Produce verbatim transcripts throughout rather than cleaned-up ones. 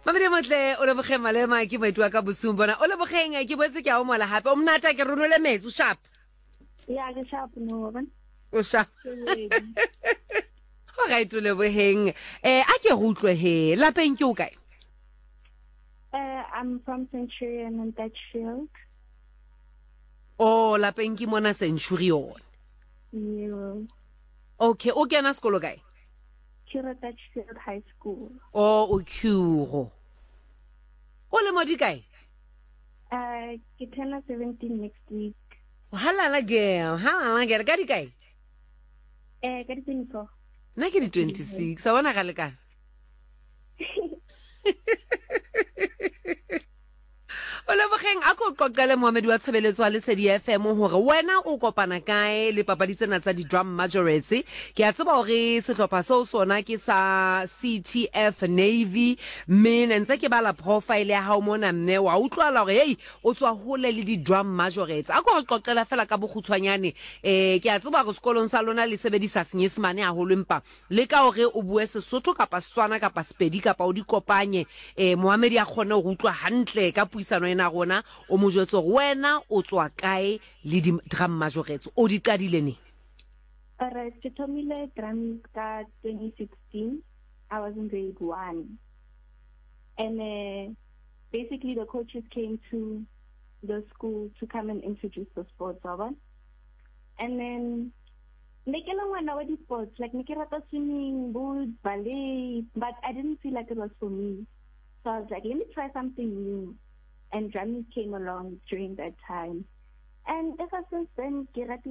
Mamedi motle o leboge malema ke boitwa ka bosung bona o lebogeng ke boetse ke a o mola hape o mnata ke ronole metsi o sharp ya ke sharp no ban o sharp o ga itole boheng eh a ke go utlwe he lapeng ke o kae uh I'm from Centurion and Dutchfield. Oh lapeng ke mona Centurion. Yeah. Okay o kena sekolo kae Kira Dutchfield High School. Oh o Kuro o le modi kae Uh ke turn seventeen next week. halala girl halala girl ka di kae Eh ka di twenty-four. na ke di twenty-six sa bona ga le kana o lebogeng a ko qoqele Mohammed wa tshebeletso wa Lesedi F M hore wena o kopana kae le papadi tsena tsa di drum majorettes ke a tseba hore sehlopha seo sona ke sa C T F Navy mme ntse ke bala profile ya hao mona mme wa utlwala hore hey o tswa hole le di drum majorettes a ko qoqela fela ka bokgutshwanyane eh ke a tseba hore sekolong sa lona le sebedisa Senyesemane haholo empa le ka hore o bue Sesotho kapa Setswana kapa Sepedi kapa o di kopanye eh Mohammed ya khona go utlwa hantle ka puisano ena rona o mo jwetsa wena o tswa kae le di drum majorettes o di qadile ne Alright, ke thomile drum ka twenty sixteen. I was in grade one. And uh, basically the coaches came to the school to come and introduce the sports over. And then like one of the sports, like Nikirata swimming, boots, ballet, but I didn't feel like it was for me. So I was like, let me try something new. And drumming came along during that time. And ever since then,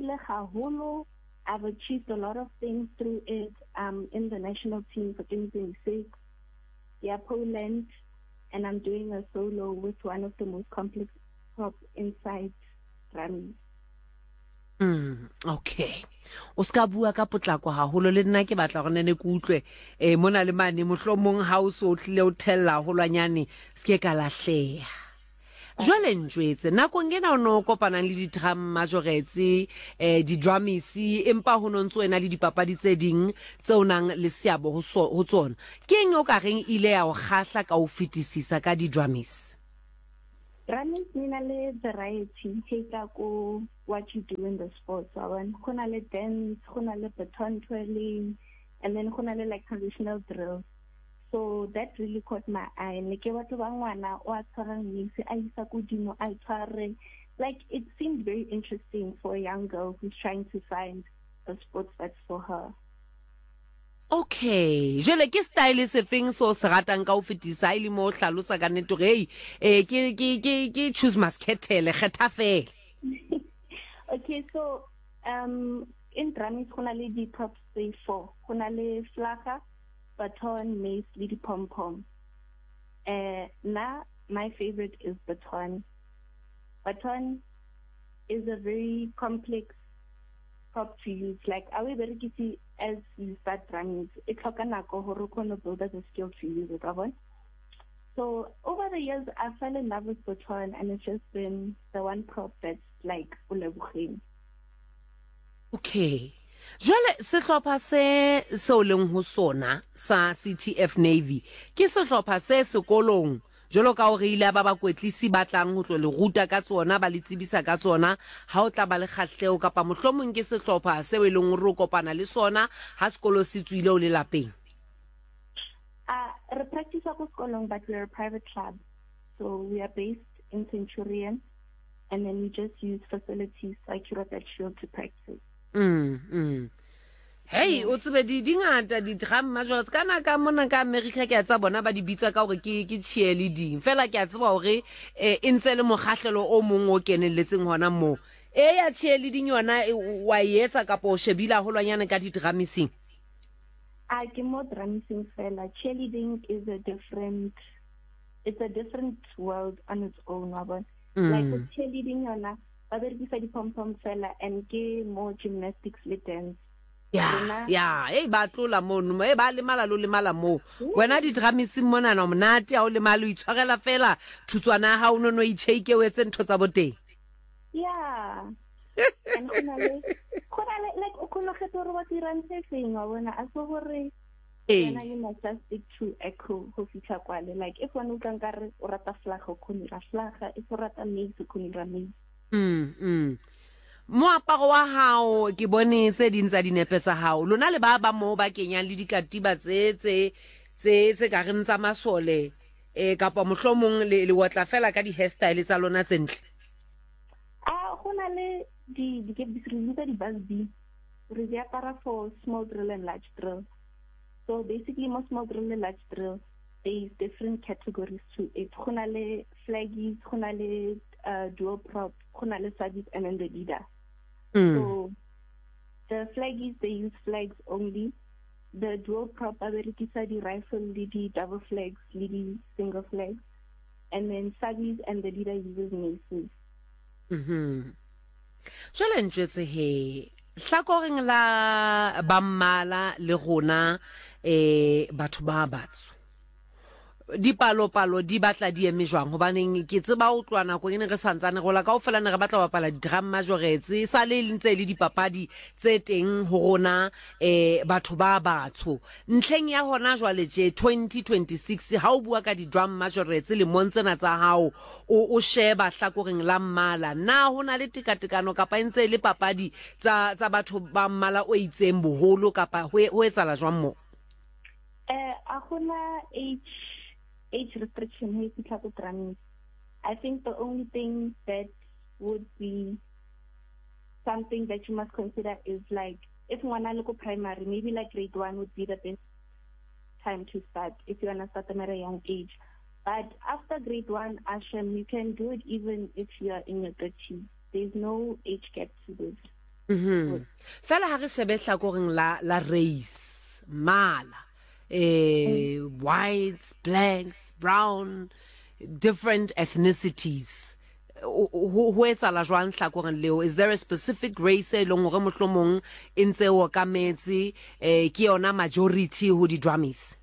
I've achieved a lot of things through it. I'm in the national team for twenty twenty-six, yeah, Poland, and I'm doing a solo with one of the most complex pop inside drumming. Mm, okay. O ska bua ka potlako haholo le nna ke batla gore nene ke utlwe eh mona le mane mohlomong ha o so tlile o thella holwanyane ske ka lahleha. Jwale njwetse nako ngena o no kopana le di drum majorettes eh di drumisi empa ho nontso ena le dipapadi tse ding tse onang le seabo ho ho tsona ke eng o ka reng ile ya o khahla ka o fitisisa ka di drumisi Drumming nina le variety take ko what you do in the sports awan khona le dance khona le baton twirling and then khona le like traditional drills. So that really caught my eye. Like it seemed very interesting for a young girl who's trying to find a sport that's for her. Okay, jele ke style se feng so se ratang ka o fetisa ile mo hlalosa ka neto re eh ke ke ke ke choose masketele kgetha fela. Okay, so um in drumming khona le di props three four. Khona le flagga, baton, mace, lady pom pom. Uh, now my favorite is baton. Baton is a very complex prop to use. Like I will very easy as you start drumming. It's like a build as a skill to use it. So over the years, I fell in love with baton, and it's just been the one prop that's like ulebugeng. Okay. Jwale sehlopha se so leng ho sona sa C T F Navy ke sehlopha se sekolong jolo ka hore ile ba ba kwetlisi batlang ho tlo le ruta ka tsona ba le tsebisa ka tsona ha o tla ba le khahleo kapa mohlomong ke sehlopha se we leng ro kopana le sona ha sekolo se tswile o le lapeng uh re practice ko sekolong but we are a private club, so we are based in Centurion and then we just use facilities like Dutchfield to practice. Mm, mm. Hey, o tsebe di dingata di drum majorettes kana ka mona ka America ke a tsa bona ba di bitsa ka hore ke ke cheerleading fela ke a tseba hore eh intse le mogahlelo o mong o kenelletseng hona mo e ya cheerleading yona wa yetsa ka po shebila holwanyane ka di drumising I ke mo drumising fela. Cheerleading is a different it's a different world on its own one. Mm. Like with cheerleading yona ba berekisa di pom pom fela and ke more gymnastics le dance. Yeah, yeah, hey ba tlola mo no e ba le mala lo le mala mo wena di dramisi mona na monate a o le mala o itshwarela fela thutswana ha o no no itshake o etse ntho tsa boteng. Yeah. And khona le khona le like o khona kgetho re ba tirang se feng wa bona a so gore then you must just stick to echo ho fitlha kwale. Like if one utlwa nkare o rata flaga o khonira flaga, if o rata maize o khonira maize. Mm mm. Moaparo wa hao ke bone tse ding tsa dinepe tsa hao lona le ba ba mo ba kenyang le dikatiba tse tse tse tse ka reng tsa masole eh kapa mohlomong le le wotla fela ka di hairstyle tsa lona tsentle. Ah gona le di di ke bisiriza di buzz B re di apara for small drill and large drill. So basically most small drill and large drill there is different categories to it. Gona le flaggies, gona le uh, dual prop, gona le sabit, and then the leader. Mm. So the flaggies, they use flags only. The dual prop are the rifle, the double flags, the single flags. And then sabis and the leader uses maces. Mm-hmm. Jwale ntjwetse he hlakoreng la bammala le rona eh batho ba batso di palo palo di batla di eme jwang hobaneng ke tseba o tlwana go ene re santsane go la ka o fela ne re batla bapala di drum majorets sa le lentse le dipapadi tse teng ho rona eh batho ba batsho ntleng ya hona jwale je twenty twenty-six ha o bua ka di drum majorets le montsena tsa hao o o sheba hlakoreng la mmala na hona le tekatekano kapa ntse le papadi tsa tsa batho ba mmala o itseng boholo kapa ho etsala jwang mo eh a gona age age restriction. I think the only thing that would be something that you must consider is like if one local primary, maybe like grade one would be the best time to start if you want to start them at a young age. But after grade one, Asham, you can do it even if you are in your thirties. There's no age gap to this. Mhm. Fela ha re shebe hlakoreng la la race, mala. Uh, whites, blacks, brown, different ethnicities. Is there a specific race e leng hore mohlomong e ntse o ka metsi eh ke yona majority ho di drummies?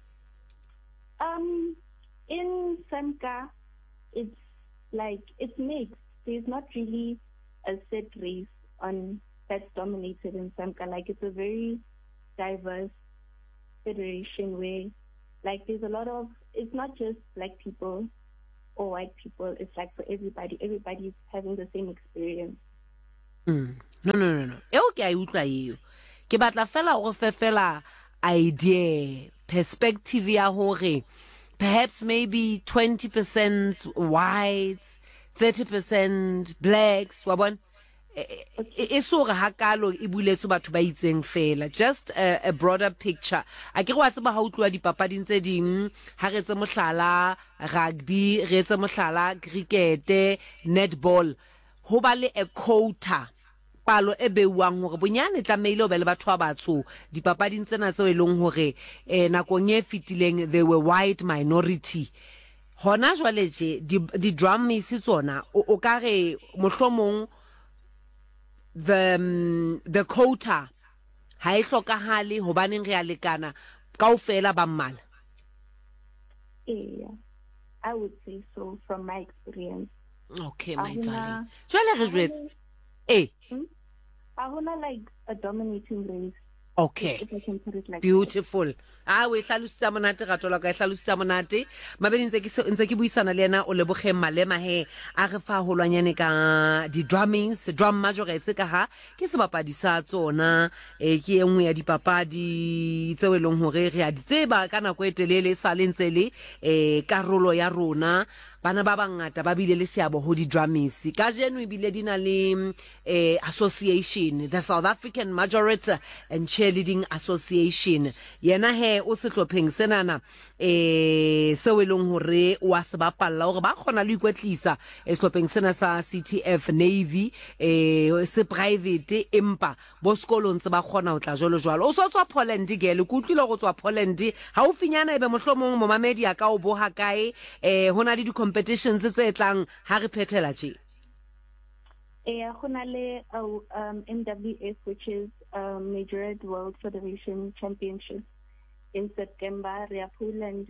Um in Semka it's like it's mixed. There's not really a set race on that's dominated in Semka. Like it's a very diverse federation where like there's a lot of it's not just black people or white people, it's like for everybody everybody's having the same experience. Mm. no no no no e o ke a utlwa eo ke batla fela o fe fela idea perspective ya hore perhaps maybe twenty percent whites, thirty percent blacks wa bona e sore hakalo e buletse batho ba itseng fela just a, a broader picture a ke go a tseba ha utlwa dipapading tse ding ha re tse mohlala rugby re tse mohlala cricket netball ho ba le a quota palo e beuwang hore bonyane tlameile o be le batho ba batsho dipapading tsena tse e leng hore eh nakong e fitileng they were white minority hona jwale je di drummies tsona o ka re mohlomong the um, the quota ha e hlokahale hobaneng re a lekana kaofela ba mmala. Yeah, I would say so from my experience. Okay, my darling. Jwale re jwetse eh I wanna like a dominating race. Okay. If I can put it like beautiful. That. Ah we hlalositse monate ga tlola ka hlalositse monate mabedi ntse ke ntse ke buisana le yena o leboge malema he a re fa holwanyane ka di drummings drum majorets ka ha ke sebapadi sa tsona e ke engwe ya dipapadi tse we leng hore re a di tseba kana go etelele sa lentsele e karolo ya rona bana ba bangata ba bile le seabo ho di drummies ka jeno ibile dina le eh association the South African Majority and Cheerleading Association yena he o se tlhopheng senana eh se we leng hore wa se bapalla hore ba khona le ikwetlisa e tlhopheng sena sa C T F Navy eh se private empa bo sekolong tse ba khona o tla jolo jwalo o so tswa Poland gele ku tlile go tswa Poland ha o finyana ebe mohlomong mo mamedi aka o bo ha kae eh hona le di competitions tse tlang ha re phethela tje eh hona le um M W F which is um Majorette World Federation Championship in September we are Poland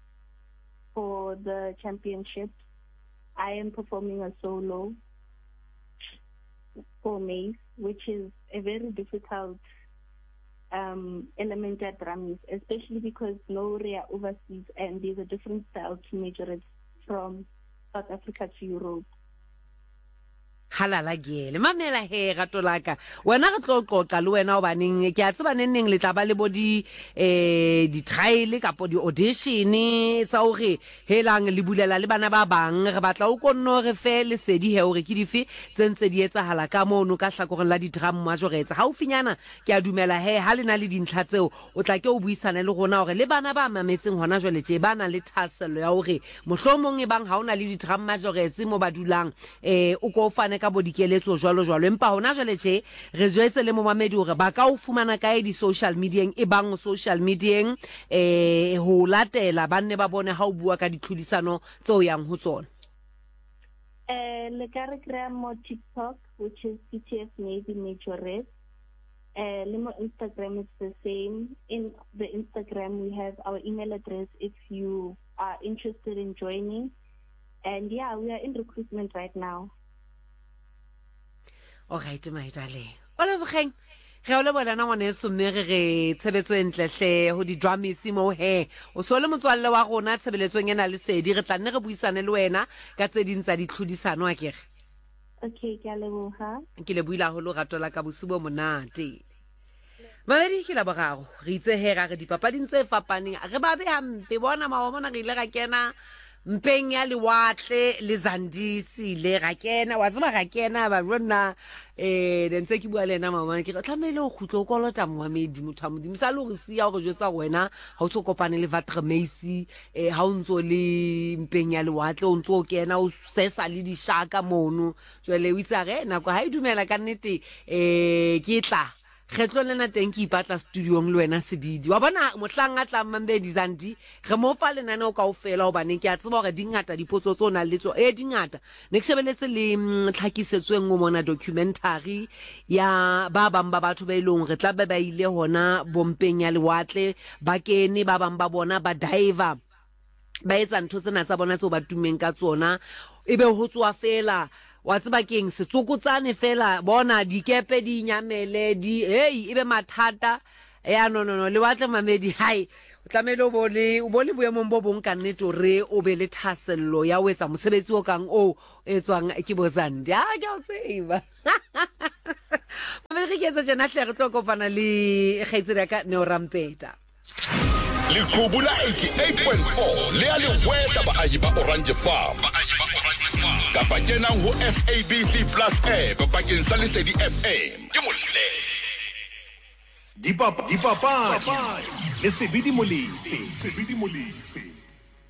for the championship. I am performing a solo for Mace, which is a very difficult um, element at drums, especially because no we are overseas and there's a different style to majorettes from South Africa to Europe. halala gele mamela he gato laka wena re tlo qoqa le wena o baneng ke a tseba nenneng le tla ba le bodi eh di trial kapo di audition tsa hore helang le bulela le bana ba bang re batla o konno re fe le sedi he hore ke dife tsentse di etsahala ka mono ka hlakoreng la di drum majorets ha o finyana ke a dumela he ha le na le dintlha tseo o tla ke o buisana le gona hore le bana ba mametseng hona jwale tje bana le thaselo ya hore mohlomong e bang ha ona le di drum majorets mo badulang eh o go fane ka bodikeletso jwalo jwalo empa hona jwale tje re jwetse le mo mamedi hore ba ka o fumana kae di social media e bang social media eh ho latela banne ba bone ha o bua ka ditlhodisano tseo yang ho tsona. eh le ka re krea mo TikTok, which is C T F Navy Majorette. Uh, Limo Instagram is the same. In the Instagram, we have our email address if you are interested in joining. And yeah, we are in recruitment right now. All right, my darling. All of them. Re o le bona na ngwane so mme re re tshebetso entlehle ho di drums mo he o so le motswalle wa rona tshebeletsong ena le sedi re tla nne re buisane le wena ka tse ding tsa ditlhodisano a kere. Okay, ke a leboha. Ke le buila ho lo ratola ka bosubo monate. Mabedi ke la boraro re itse he ra re dipapading tse fapaneng re ba be hampe bona mawa mona re ile ra kena mpeng ya lewatle le Zandisi le ra kena wa tseba ra kena ba rona eh dentse ke bua le na mama ke re tlamele o khutlo ko lota Mohamedi motho a modimo sa le re sia go jwetsa wena ha o tso kopane le Vatremacy eh ha o ntso le mpeng ya lewatle o ntso kena o sesa le di shaka mono jwale o itsa re nako ha e dumela ka nnete eh ke tla kgetlo lena teng ke ipatla studiong le wena sebidi wa bona mohlang a tlang Mambedi Zandi re mo fa le nane o kaofela ho bane ke a tseba hore dingata dipotso tsona le tso e dingata ne ke shebeletse le tlhakisetsweng mo mona documentary ya ba bang ba batho ba ilong re tla ba ba ile hona bompeng ya lewatle ba kene ba bang ba bona ba diver ba etsa ntho tsena tsa bona tso ba tumeng ka tsona ebe ho tswa fela wa tseba keng setsokotsane fela bona dikepe di nyamele di hey ebe mathata ya no no no le watle Mamedi hai o tlamelo bole o bole boemong bo bong ka nnete re o be le thasello ya o etsa mosebetsi o kang o etswang ke bozandi ha ke o tseba Mamedi ke etsa jana hle re tlo kopana le kgaitsedi ka Neo Rampeta le khubula eighty-eight point four le a le weta ba ayi ba Orange Farm kapa kenang ho S A B C Plus app bakeng sa Lesedi F M ke molle Dipapa dipapa le sebidi molefe sebidi molefe